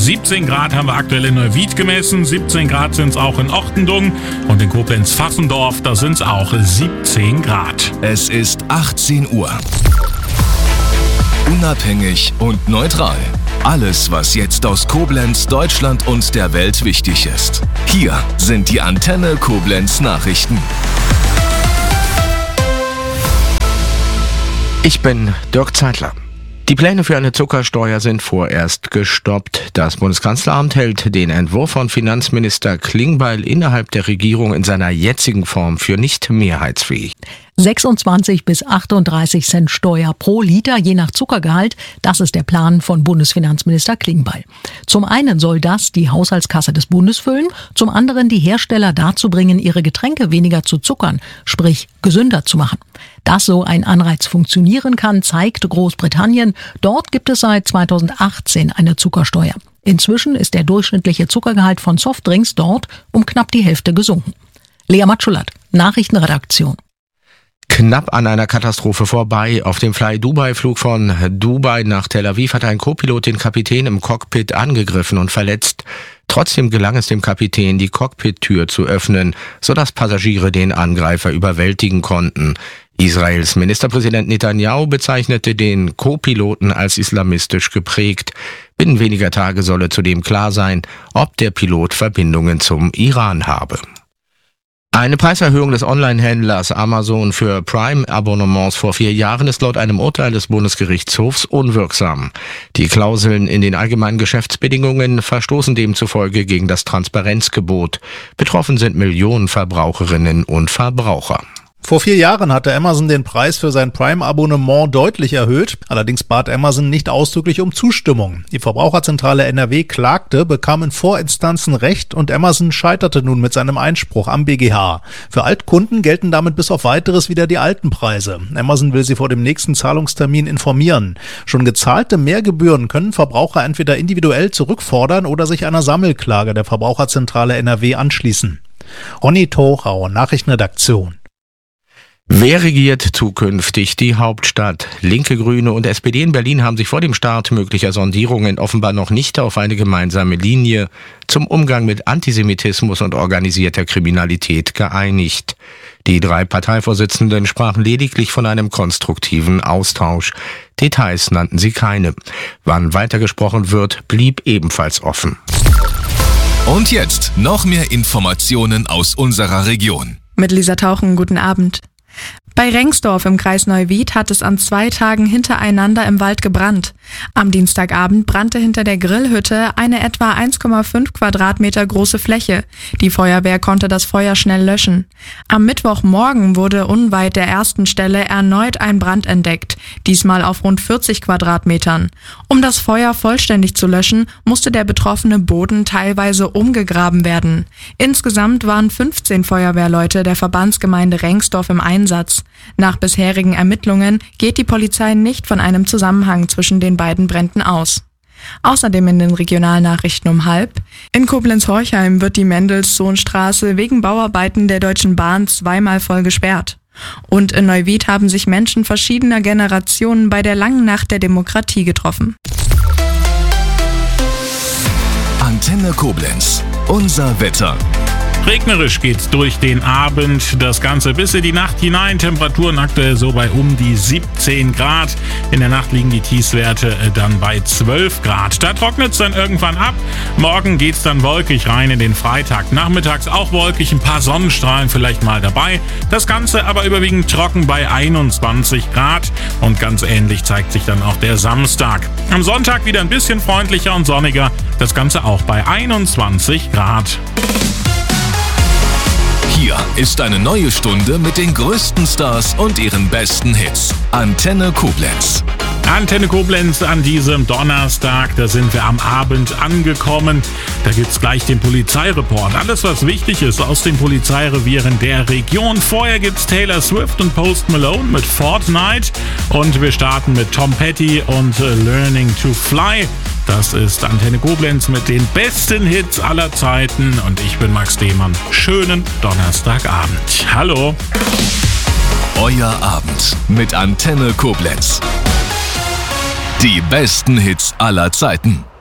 17 Grad haben wir aktuell in Neuwied gemessen, 17 Grad sind es auch in Ochtendung und in Koblenz-Pfaffendorf, da sind es auch 17 Grad. Es ist 18 Uhr. Unabhängig und neutral. Alles, was jetzt aus Koblenz, Deutschland und der Welt wichtig ist. Hier sind die Antenne Koblenz Nachrichten. Ich bin Dirk Zeitler. Die Pläne für eine Zuckersteuer sind vorerst gestoppt. Das Bundeskanzleramt hält den Entwurf von Finanzminister Klingbeil innerhalb der Regierung in seiner jetzigen Form für nicht mehrheitsfähig. 26 bis 38 Cent Steuer pro Liter, je nach Zuckergehalt. Das ist der Plan von Bundesfinanzminister Klingbeil. Zum einen soll das die Haushaltskasse des Bundes füllen, zum anderen die Hersteller dazu bringen, ihre Getränke weniger zu zuckern, sprich gesünder zu machen. Dass so ein Anreiz funktionieren kann, zeigt Großbritannien. Dort gibt es seit 2018 eine Zuckersteuer. Inzwischen ist der durchschnittliche Zuckergehalt von Softdrinks dort um knapp die Hälfte gesunken. Lea Matschulat, Nachrichtenredaktion. Knapp an einer Katastrophe vorbei. Auf dem Fly-Dubai-Flug von Dubai nach Tel Aviv hat ein Co-Pilot den Kapitän im Cockpit angegriffen und verletzt. Trotzdem gelang es dem Kapitän, die Cockpit-Tür zu öffnen, sodass Passagiere den Angreifer überwältigen konnten. Israels Ministerpräsident Netanyahu bezeichnete den Co-Piloten als islamistisch geprägt. Binnen weniger Tage solle zudem klar sein, ob der Pilot Verbindungen zum Iran habe. Eine Preiserhöhung des Online-Händlers Amazon für Prime-Abonnements vor 4 Jahren ist laut einem Urteil des Bundesgerichtshofs unwirksam. Die Klauseln in den allgemeinen Geschäftsbedingungen verstoßen demzufolge gegen das Transparenzgebot. Betroffen sind Millionen Verbraucherinnen und Verbraucher. Vor 4 Jahren hatte Amazon den Preis für sein Prime-Abonnement deutlich erhöht. Allerdings bat Amazon nicht ausdrücklich um Zustimmung. Die Verbraucherzentrale NRW klagte, bekam in Vorinstanzen Recht und Amazon scheiterte nun mit seinem Einspruch am BGH. Für Altkunden gelten damit bis auf Weiteres wieder die alten Preise. Amazon will sie vor dem nächsten Zahlungstermin informieren. Schon gezahlte Mehrgebühren können Verbraucher entweder individuell zurückfordern oder sich einer Sammelklage der Verbraucherzentrale NRW anschließen. Ronny Torau, Nachrichtenredaktion. Wer regiert zukünftig die Hauptstadt? Linke, Grüne und SPD in Berlin haben sich vor dem Start möglicher Sondierungen offenbar noch nicht auf eine gemeinsame Linie zum Umgang mit Antisemitismus und organisierter Kriminalität geeinigt. Die 3 Parteivorsitzenden sprachen lediglich von einem konstruktiven Austausch. Details nannten sie keine. Wann weitergesprochen wird, blieb ebenfalls offen. Und jetzt noch mehr Informationen aus unserer Region. Mit Lisa Tauchen, guten Abend. Bei Rengsdorf im Kreis Neuwied hat es an 2 Tagen hintereinander im Wald gebrannt. Am Dienstagabend brannte hinter der Grillhütte eine etwa 1,5 Quadratmeter große Fläche. Die Feuerwehr konnte das Feuer schnell löschen. Am Mittwochmorgen wurde unweit der ersten Stelle erneut ein Brand entdeckt, diesmal auf rund 40 Quadratmetern. Um das Feuer vollständig zu löschen, musste der betroffene Boden teilweise umgegraben werden. Insgesamt waren 15 Feuerwehrleute der Verbandsgemeinde Rengsdorf im Einsatz. Nach bisherigen Ermittlungen geht die Polizei nicht von einem Zusammenhang zwischen den beiden Bränden aus. Außerdem in den Regionalnachrichten um 12:30: In Koblenz-Horchheim wird die Mendelssohnstraße wegen Bauarbeiten der Deutschen Bahn 2-mal voll gesperrt. Und in Neuwied haben sich Menschen verschiedener Generationen bei der langen Nacht der Demokratie getroffen. Antenne Koblenz, unser Wetter. Regnerisch geht's durch den Abend, das Ganze bis in die Nacht hinein. Temperaturen aktuell so bei um die 17 Grad. In der Nacht liegen die Tiefstwerte dann bei 12 Grad. Da trocknet's dann irgendwann ab. Morgen geht's dann wolkig rein in den Freitag. Nachmittags auch wolkig, ein paar Sonnenstrahlen vielleicht mal dabei. Das Ganze aber überwiegend trocken bei 21 Grad. Und ganz ähnlich zeigt sich dann auch der Samstag. Am Sonntag wieder ein bisschen freundlicher und sonniger. Das Ganze auch bei 21 Grad. Hier ist eine neue Stunde mit den größten Stars und ihren besten Hits. Antenne Koblenz. Antenne Koblenz an diesem Donnerstag, da sind wir am Abend angekommen. Da gibt's gleich den Polizeireport. Alles, was wichtig ist aus den Polizeirevieren der Region. Vorher gibt's Taylor Swift und Post Malone mit Fortnite. Und wir starten mit Tom Petty und Learning to Fly. Das ist Antenne Koblenz mit den besten Hits aller Zeiten. Und ich bin Max Dehmann. Schönen Donnerstagabend. Hallo. Euer Abend mit Antenne Koblenz. Die besten Hits aller Zeiten.